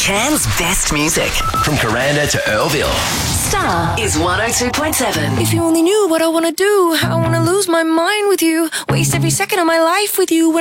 Cairns' best music. From Coranda to Earlville. Star is 102.7. If you only knew what I wanna do, I wanna lose my mind with you, waste every second of my life with you.